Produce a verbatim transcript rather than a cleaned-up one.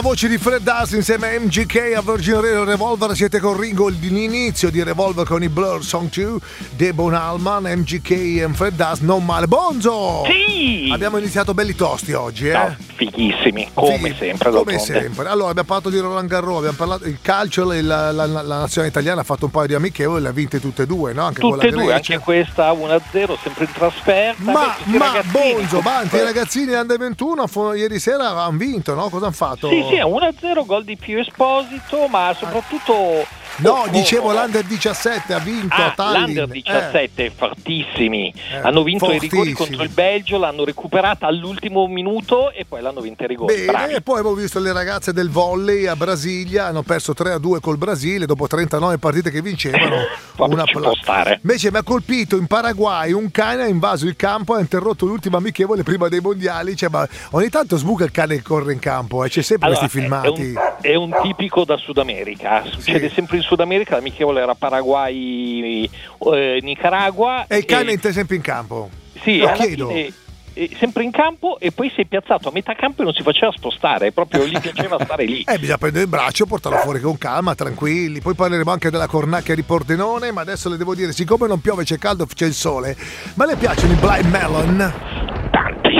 Voci di Fred Durst insieme a M G K a Virgin Radio Revolver. Siete con Ringo l'inizio di Revolver con i Blur Song due, Devon Allman, M G K e Fred Durst. Non male. Bonzo! Sì! Abbiamo iniziato belli tosti oggi, eh? No, fighissimi, come Fighi, sempre. Come sempre. Allora, abbiamo parlato di Roland Garros, abbiamo parlato il calcio, la, la, la, la nazionale italiana ha fatto un paio di amichevoli, le ha vinte tutte e due, no? Anche Tutte e due, Grecia. anche questa uno a zero, sempre in trasferta. Ma, ma Bonzo, come... Banti, i ragazzini under ventuno ieri sera hanno vinto, no? Cosa hanno fatto? Sì, sì, uno a zero, gol di Pio Esposito, ma soprattutto... No, oh, dicevo oh, l'Under diciassette ha vinto ah, a Tallinn. l'Under diciassette, eh. fortissimi. Eh, hanno vinto i rigori fortissimi. contro il Belgio, l'hanno recuperata all'ultimo minuto e poi l'hanno vinta i rigori. Bene, Bravi. e poi abbiamo visto le ragazze del volley a Brasilia, hanno perso tre a due col Brasile dopo trentanove partite che vincevano. Una ci può stare. Invece mi ha colpito in Paraguay un cane ha invaso il campo e ha interrotto l'ultima amichevole prima dei mondiali. Cioè, ma ogni tanto sbuca il cane che corre in campo e eh. c'è sempre allora, questi filmati. È un, è un tipico da Sud America, succede sì. sempre in Sud America. L'amichevole era Paraguay, eh, Nicaragua. E il cane è sempre in campo? Sì, lo alla chiedo. Fine, eh, sempre in campo e poi si è piazzato a metà campo e non si faceva spostare, proprio gli piaceva stare lì. Eh, bisogna prendere il braccio, portarlo fuori con calma, tranquilli. Poi parleremo anche della cornacchia di Pordenone, ma adesso le devo dire, siccome non piove, c'è caldo, c'è il sole, ma le piacciono i Blind Melon?